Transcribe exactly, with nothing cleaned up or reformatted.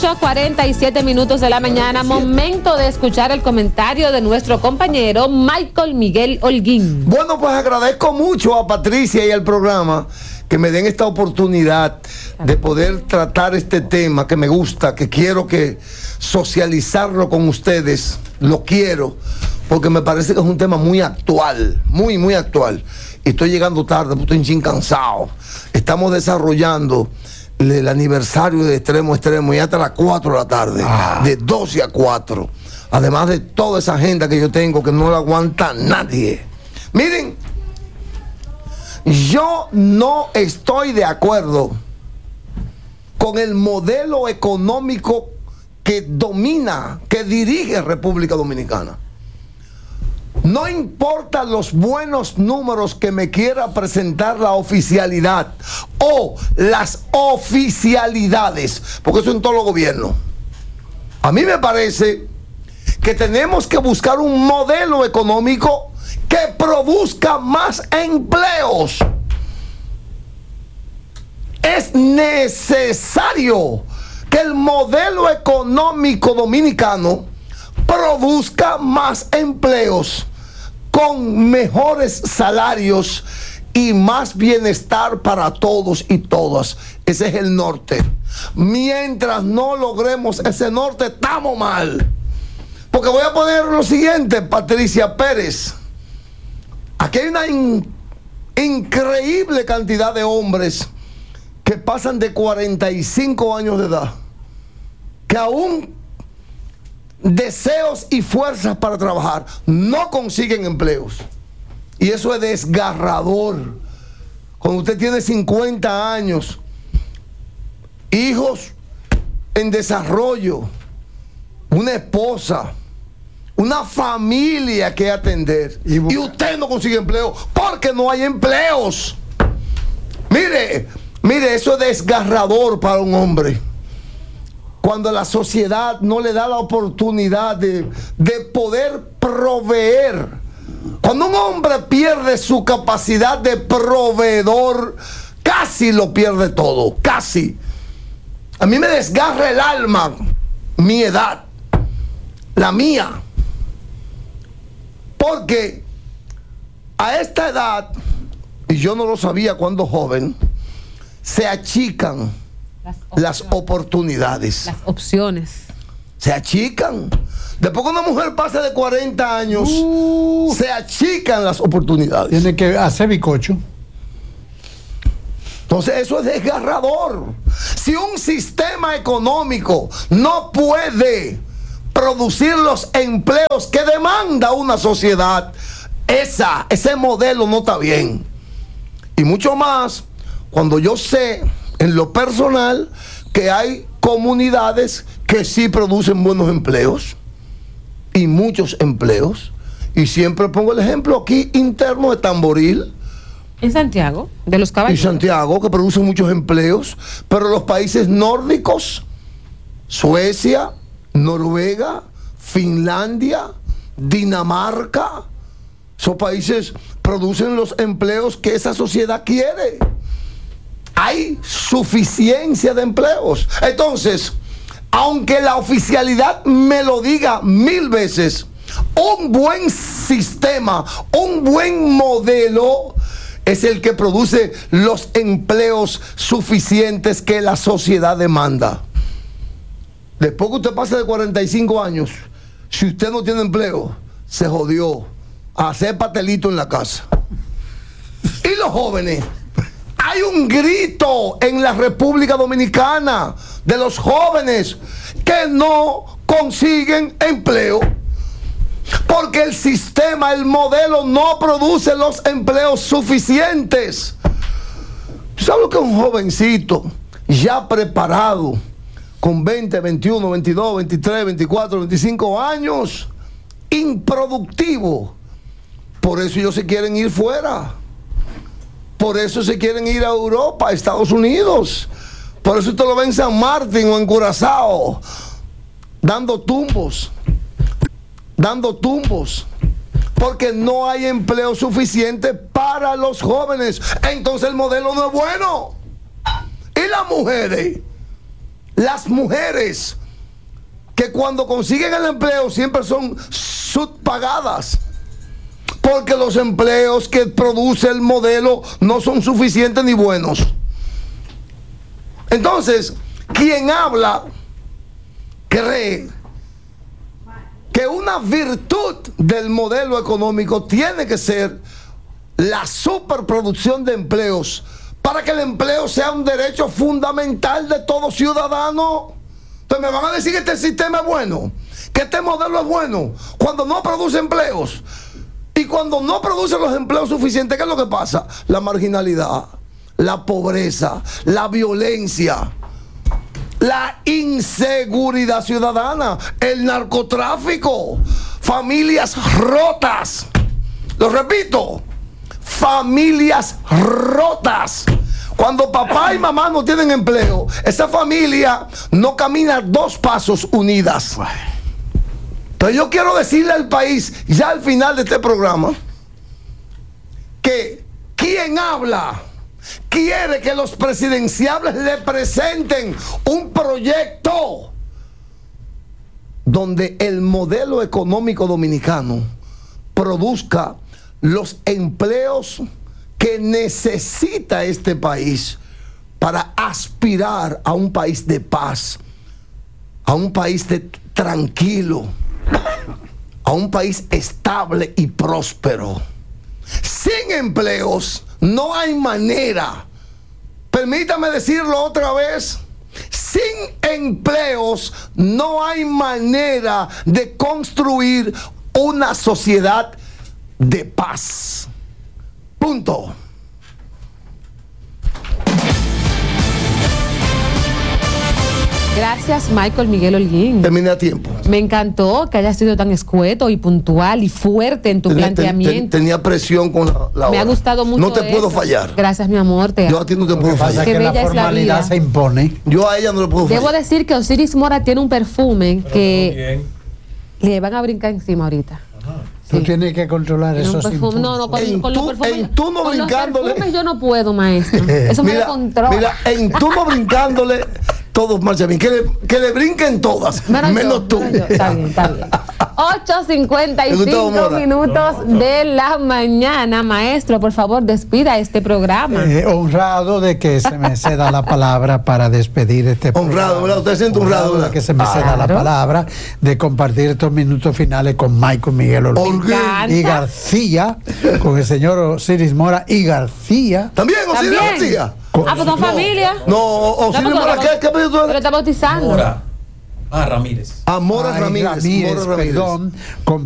ocho cuarenta y siete minutos de la mañana, momento de escuchar el comentario de nuestro compañero Michael Miguel Holguín. Bueno, pues agradezco mucho a Patricia y al programa que me den esta oportunidad de poder tratar este tema que me gusta, que quiero que socializarlo con ustedes, lo quiero, porque me parece que es un tema muy actual, muy, muy actual. Y estoy llegando tarde, porque estoy un chin cansado. Estamos desarrollando el aniversario de Extremo a Extremo y hasta las cuatro de la tarde, ah. de doce a cuatro. Además de toda esa agenda que yo tengo que no la aguanta nadie. Miren, yo no estoy de acuerdo con el modelo económico que domina, que dirige República Dominicana. No importa los buenos números que me quiera presentar la oficialidad o las oficialidades, porque eso en todos los gobiernos. A mí me parece que tenemos que buscar un modelo económico que produzca más empleos. Es necesario que el modelo económico dominicano produzca más empleos con mejores salarios y más bienestar para todos y todas. Ese es el norte. Mientras no logremos ese norte, estamos mal. Porque voy a poner lo siguiente, Patricia Pérez. Aquí hay una in- increíble cantidad de hombres que pasan de cuarenta y cinco años de edad, que aún deseos y fuerzas para trabajar no consiguen empleos. Y eso es desgarrador. Cuando usted tiene cincuenta años, hijos en desarrollo, una esposa, una familia que atender, y, y usted no consigue empleo porque no hay empleos. Mire, mire, eso es desgarrador para un hombre. Cuando la sociedad no le da la oportunidad de, de poder proveer. Cuando un hombre pierde su capacidad de proveedor, casi lo pierde todo, casi. A mí me desgarra el alma, mi edad, la mía. Porque a esta edad, y yo no lo sabía cuando joven, se achican las, las oportunidades. Las opciones. Se achican. Después que una mujer pasa de cuarenta años, uh, se achican las oportunidades. Tiene que hacer bicocho. Entonces eso es desgarrador. Si un sistema económico no puede producir los empleos que demanda una sociedad, esa, ese modelo no está bien. Y mucho más cuando yo sé en lo personal que hay comunidades que sí producen buenos empleos y muchos empleos. Y siempre pongo el ejemplo aquí interno de Tamboril. En Santiago, de los Y caballeros. Santiago, que producen muchos empleos. Pero los países nórdicos, Suecia, Noruega, Finlandia, Dinamarca, esos países producen los empleos que esa sociedad quiere. Hay suficiencia de empleos. Entonces, aunque la oficialidad me lo diga mil veces, un buen sistema, un buen modelo es el que produce los empleos suficientes que la sociedad demanda. Después que usted pase de cuarenta y cinco años, si usted no tiene empleo, se jodió a hacer pastelito en la casa. Y los jóvenes, hay un grito en la República Dominicana de los jóvenes que no consiguen empleo porque el sistema, el modelo no produce los empleos suficientes. ¿Sabes lo que es un jovencito ya preparado con veinte, veintiuno, veintidós, veintitrés, veinticuatro, veinticinco años, improductivo? Por eso ellos se quieren ir fuera. Por eso se quieren ir a Europa, a Estados Unidos. Por eso usted lo ve en San Martín o en Curazao, dando tumbos, dando tumbos, porque no hay empleo suficiente para los jóvenes. Entonces el modelo no es bueno. Y las mujeres, las mujeres que cuando consiguen el empleo siempre son subpagadas. Porque los empleos que produce el modelo no son suficientes ni buenos. Entonces, quien habla cree que una virtud del modelo económico tiene que ser la superproducción de empleos para que el empleo sea un derecho fundamental de todo ciudadano. Entonces me van a decir que este sistema es bueno, que este modelo es bueno, cuando no produce empleos. Y cuando no produce los empleos suficientes, ¿qué es lo que pasa? La marginalidad, la pobreza, la violencia, la inseguridad ciudadana, el narcotráfico, familias rotas. Lo repito, familias rotas. Cuando papá y mamá no tienen empleo, esa familia no camina dos pasos unidas. Pero yo quiero decirle al país, ya al final de este programa, que quien habla quiere que los presidenciables le presenten un proyecto donde el modelo económico dominicano produzca los empleos que necesita este país para aspirar a un país de paz, a un país de tranquilo, a un país estable y próspero. Sin empleos no hay manera, permítame decirlo otra vez, sin empleos no hay manera de construir una sociedad de paz. Punto. Gracias, Michael Miguel Holguín. Terminé a tiempo. Me encantó que hayas sido tan escueto y puntual y fuerte en tu Tenía, planteamiento. ten, ten, tenía presión con la, la Me hora. ha gustado mucho. No te eso. puedo fallar. Gracias, mi amor. Te Yo a ti no te puedo fallar. Qué Que bella la es la formalidad vida. se impone. Yo a ella no le puedo fallar. Debo decir que Osiris Mora tiene un perfume Pero que bien. le van a brincar encima ahorita. Tú Sí. tienes que controlar Tiene un esos perfume. impulsos. No, no, con, En con tú- los perfumes. en tú no con los brincándole. perfumes yo no puedo, maestro. Eso me Mira, controla. mira, en tú no brincándole, todos marchan bien. Que le, que le brinquen todas, Menos menos yo, tú. menos yo. Está bien, está bien. ocho cincuenta y Me gustó, cinco Mora. minutos de la mañana. Maestro, por favor, despida este programa. Eh, honrado de que se me ceda la palabra para despedir este Honrado, programa. ¿verdad? Usted se siente honrado, de ¿verdad? que se me ceda la Claro. palabra de compartir estos minutos finales con Michael Miguel Holguín Holguín. y García, con el señor Osiris Mora y García. También, Osiris ¿También? García. Ah, pues son No. familia. No, Osiris No, porque Mora, lo- ¿qué, qué apellido tú Pero eres? está bautizando. Mora. Ah, Ramírez. Amora Ay, Ramírez. Ramírez, Mora Ramírez. perdón, con